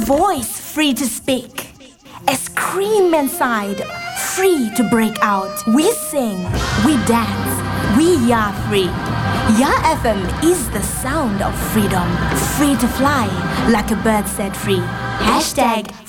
voice free to speak. A scream inside, free to break out. We sing, we dance, we are free. Ya FM is the sound of freedom. Free to fly like a bird set free. Hashtag